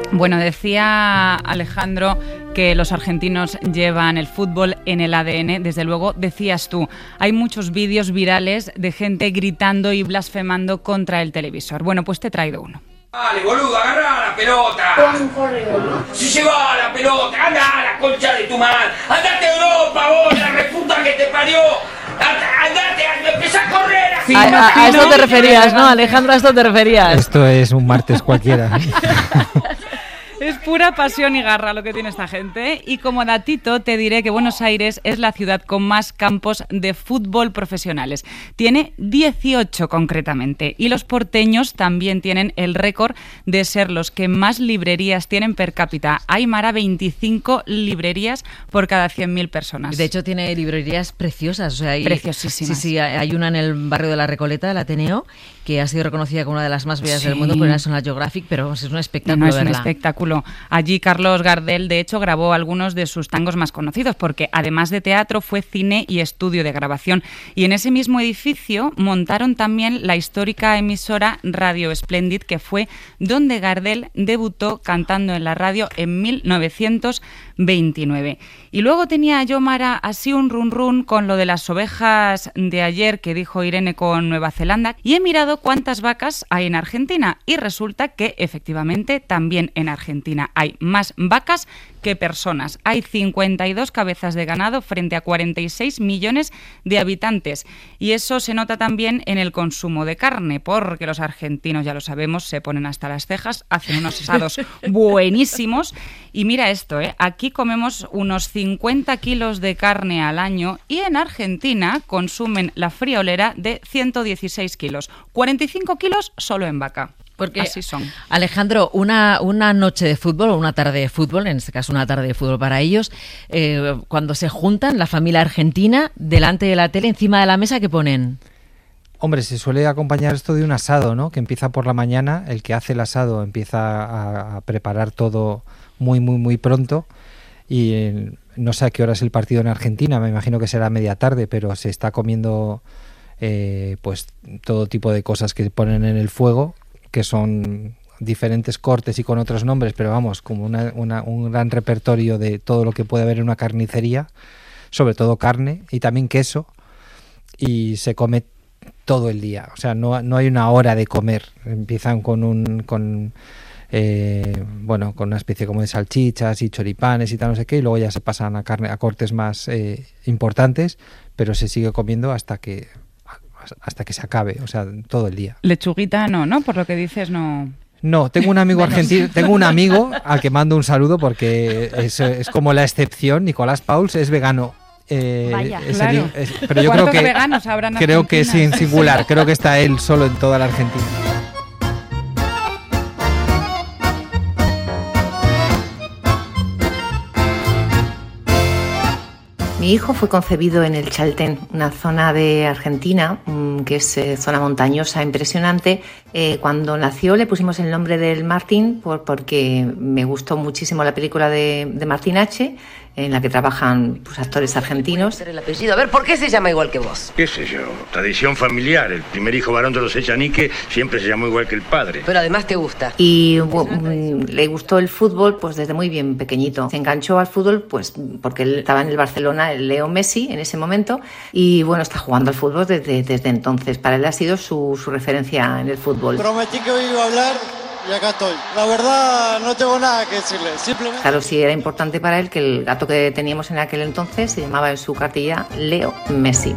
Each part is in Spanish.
Bueno, decía Alejandro que los argentinos llevan el fútbol en el ADN. Desde luego, decías tú, hay muchos vídeos virales de gente gritando y blasfemando contra el televisor. Bueno, pues te he traído uno. Dale, boludo, agarrá la pelota. ¿Cómo corre, boludo? Si se va la pelota, anda a la concha de tu madre. Andate a Europa, vos, la reputa que te parió. Andate, empezá a correr. Así, A esto te referías, ¿no, Alejandro? A esto te referías. Esto es un martes cualquiera. Es pura pasión y garra lo que tiene esta gente. Y como datito te diré que Buenos Aires es la ciudad con más campos de fútbol profesionales. Tiene 18 concretamente. Y los porteños también tienen el récord de ser los que más librerías tienen per cápita. Hay, Mara, 25 librerías por cada 100.000 personas. De hecho, tiene librerías preciosas. O sea, preciosísimas. Sí, hay una en el barrio de La Recoleta, el Ateneo, que ha sido reconocida como una de las más bellas del mundo por National Geographic, pero es un espectáculo es verla. Un espectáculo. Allí Carlos Gardel, de hecho, grabó algunos de sus tangos más conocidos, porque además de teatro fue cine y estudio de grabación. Y en ese mismo edificio montaron también la histórica emisora Radio Splendid, que fue donde Gardel debutó cantando en la radio en 1929. Y luego tenía yo, Mara, así un run con lo de las ovejas de ayer que dijo Irene con Nueva Zelanda, y he mirado cuántas vacas hay en Argentina y resulta que efectivamente también en Argentina hay más vacas que personas. Hay 52 cabezas de ganado frente a 46 millones de habitantes. Y eso se nota también en el consumo de carne, porque los argentinos, ya lo sabemos, se ponen hasta las cejas, hacen unos asados buenísimos. Y mira esto, aquí comemos unos 50 kilos de carne al año y en Argentina consumen la friolera de 116 kilos. 45 kilos solo en vaca. Porque así son. Alejandro, una noche de fútbol o una tarde de fútbol, en este caso una tarde de fútbol para ellos, cuando se juntan la familia argentina delante de la tele, encima de la mesa, ¿qué ponen? Hombre, se suele acompañar esto de un asado, ¿no? Que empieza por la mañana, el que hace el asado empieza a preparar todo muy pronto y no sé a qué hora es el partido en Argentina, me imagino que será media tarde, pero se está comiendo pues todo tipo de cosas que ponen en el fuego, que son diferentes cortes y con otros nombres, pero vamos, como un gran repertorio de todo lo que puede haber en una carnicería, sobre todo carne y también queso, y se come todo el día, o sea, no hay una hora de comer. Empiezan con una especie como de salchichas y choripanes y tal, no sé qué, y luego ya se pasan a cortes más importantes, pero se sigue comiendo hasta que se acabe, o sea, todo el día. Lechuguita no, por lo que dices no. No, tengo un amigo argentino, tengo un amigo al que mando un saludo porque es como la excepción. Nicolás Pauls es vegano. Vaya, claro. Pero yo creo que veganos habrán en creo que es Argentina? singular, creo que está él solo en toda la Argentina. Mi hijo fue concebido en el Chaltén, una zona de Argentina que es zona montañosa impresionante. Cuando nació le pusimos el nombre del Martín porque me gustó muchísimo la película de Martín H., en la que trabajan actores argentinos. El apellido, a ver, ¿por qué se llama igual que vos? ¿Qué sé yo? Tradición familiar. El primer hijo varón de los Echanique siempre se llamó igual que el padre. Pero además te gusta. Y le gustó el fútbol pues desde muy bien pequeñito. Se enganchó al fútbol pues porque él estaba en el Barcelona, el Leo Messi en ese momento, y bueno, está jugando al fútbol desde entonces. Para él ha sido su referencia en el fútbol. Prometí que hoy iba a hablar y acá estoy. La verdad no tengo nada que decirle, simplemente... Claro, sí era importante para él que el gato que teníamos en aquel entonces se llamaba en su cartilla Leo Messi.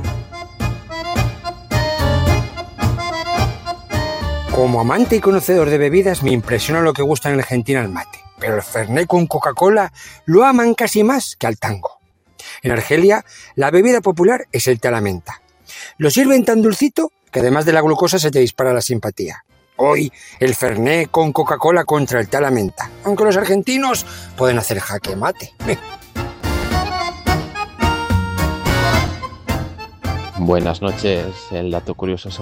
Como amante y conocedor de bebidas, me impresiona lo que gusta en Argentina el mate. Pero el Fernet con Coca-Cola lo aman casi más que al tango. En Argelia, la bebida popular es el té a la menta. Lo sirven tan dulcito que además de la glucosa se te dispara la simpatía. Hoy, el Fernet con Coca-Cola contra el té a la menta. Aunque los argentinos pueden hacer jaque mate. Buenas noches. El dato curioso